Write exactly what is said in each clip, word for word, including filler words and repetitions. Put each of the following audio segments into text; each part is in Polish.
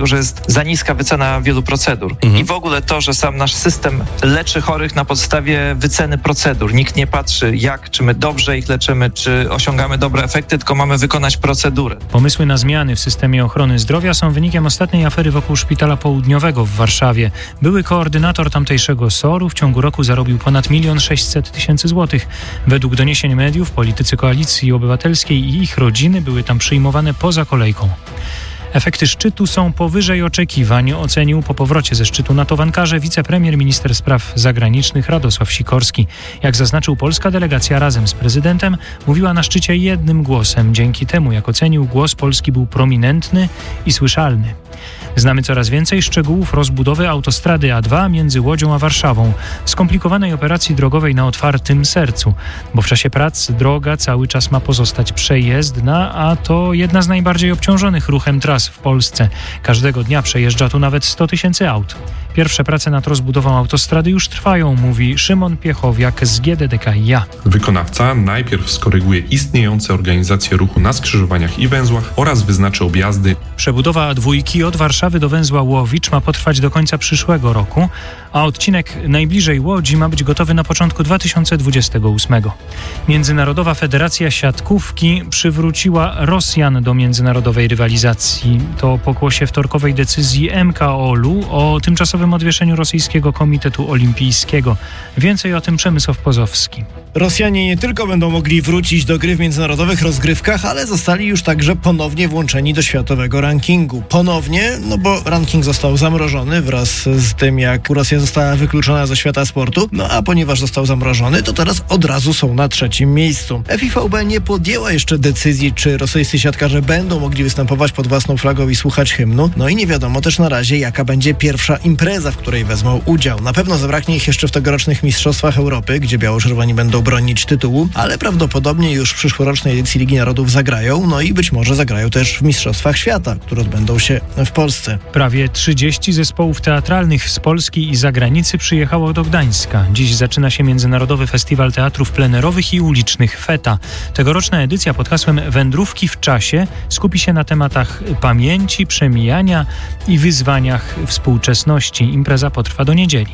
że jest za niska wycena wielu procedur. Mhm. I w ogóle to, że sam nasz system leczy chorych na podstawie wyceny procedur. Nikt nie patrzy jak, czy my dobrze ich leczymy, czy osiągamy dobre efekty, tylko mamy wykonać procedurę. Pomysły na zmiany w systemie ochrony zdrowia są wynikiem ostatniej afery wokół Szpitala Południowego w Warszawie. Były koordynator tamtejszego S O R-u w ciągu roku zarobił ponad milion sześćset tysięcy złotych. Według doniesień mediów politycy Koalicji Obywatelskiej i ich rodziny były tam przyjmowane poza kolejką. Efekty szczytu są powyżej oczekiwań, ocenił po powrocie ze szczytu NATO w Ankarze wicepremier minister spraw zagranicznych Radosław Sikorski. Jak zaznaczył, polska delegacja razem z prezydentem mówiła na szczycie jednym głosem. Dzięki temu, jak ocenił, głos Polski był prominentny i słyszalny. Znamy coraz więcej szczegółów rozbudowy autostrady A dwa między Łodzią a Warszawą, skomplikowanej operacji drogowej na otwartym sercu, bo w czasie prac droga cały czas ma pozostać przejezdna, a to jedna z najbardziej obciążonych ruchem tras w Polsce. Każdego dnia przejeżdża tu nawet sto tysięcy aut. Pierwsze prace nad rozbudową autostrady już trwają, mówi Szymon Piechowiak z G D D K i A. Wykonawca najpierw skoryguje istniejące organizacje ruchu na skrzyżowaniach i węzłach oraz wyznaczy objazdy. Przebudowa A dwa od Warszawy do węzła Łowicz ma potrwać do końca przyszłego roku, a odcinek najbliżej Łodzi ma być gotowy na początku dwa tysiące dwudziestego ósmego. Międzynarodowa Federacja Siatkówki przywróciła Rosjan do międzynarodowej rywalizacji. To pokłosie wtorkowej decyzji M K O L u o tymczasowym odwieszeniu rosyjskiego Komitetu Olimpijskiego. Więcej o tym Przemysław Pozowski. Rosjanie nie tylko będą mogli wrócić do gry w międzynarodowych rozgrywkach, ale zostali już także ponownie włączeni do światowego rankingu. Ponownie, no bo ranking został zamrożony wraz z tym, jak Rosja została wykluczona ze świata sportu. No a ponieważ został zamrożony, to teraz od razu są na trzecim miejscu. F I V B nie podjęła jeszcze decyzji, czy rosyjscy siatkarze będą mogli występować pod własną flagą i słuchać hymnu. No i nie wiadomo też na razie, jaka będzie pierwsza impreza, w której wezmą udział. Na pewno zabraknie ich jeszcze w tegorocznych Mistrzostwach Europy, gdzie biało-czerwoni będą bronić tytułu, ale prawdopodobnie już w przyszłorocznej edycji Ligi Narodów zagrają, no i być może zagrają też w Mistrzostwach Świata, które odbędą się w Polsce. Prawie trzydzieści zespołów teatralnych z Polski i zagranicy przyjechało do Gdańska. Dziś zaczyna się Międzynarodowy Festiwal Teatrów Plenerowych i Ulicznych FETA. Tegoroczna edycja pod hasłem Wędrówki w czasie skupi się na tematach pamięci, przemijania i wyzwaniach współczesności. Impreza potrwa do niedzieli.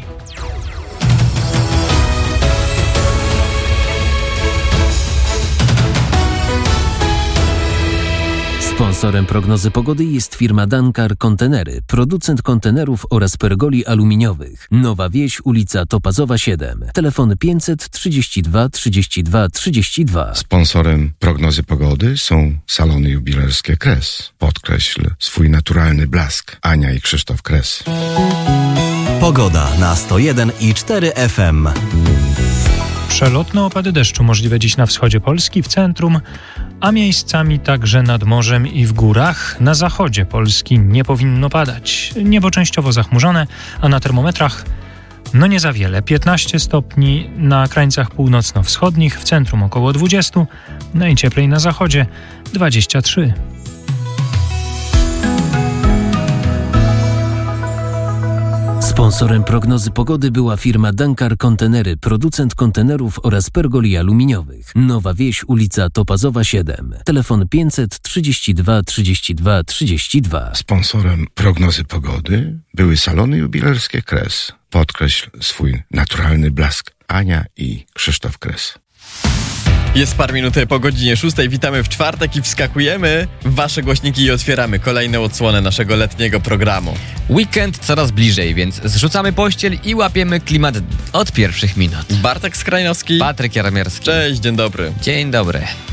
Sponsorem prognozy pogody jest firma Dankar Kontenery, producent kontenerów oraz pergoli aluminiowych. Nowa Wieś, ulica Topazowa siedem. Telefon pięćset trzydzieści dwa trzydzieści dwa trzydzieści dwa. Sponsorem prognozy pogody są salony jubilerskie Kres. Podkreśl swój naturalny blask. Ania i Krzysztof Kres. Pogoda na sto jeden i cztery F M. Przelotne opady deszczu możliwe dziś na wschodzie Polski, w centrum, a miejscami także nad morzem i w górach. Na zachodzie Polski nie powinno padać. Niebo częściowo zachmurzone, a na termometrach no nie za wiele. piętnaście stopni na krańcach północno-wschodnich, w centrum około dwadzieścia, najcieplej na zachodzie dwadzieścia trzy. Sponsorem prognozy pogody była firma Dankar Kontenery, producent kontenerów oraz pergoli aluminiowych. Nowa Wieś, ulica Topazowa siedem. Telefon pięćset trzydzieści dwa trzydzieści dwa trzydzieści dwa. Sponsorem prognozy pogody były salony jubilerskie Kres. Podkreśl swój naturalny blask. Ania i Krzysztof Kres. Jest par minut po godzinie szóstej. Witamy w czwartek i wskakujemy w wasze głośniki i otwieramy kolejną odsłonę naszego letniego programu. Weekend coraz bliżej, więc zrzucamy pościel i łapiemy klimat od pierwszych minut. Bartek Skrajnowski. Patryk Jaromierski. Cześć, dzień dobry. Dzień dobry.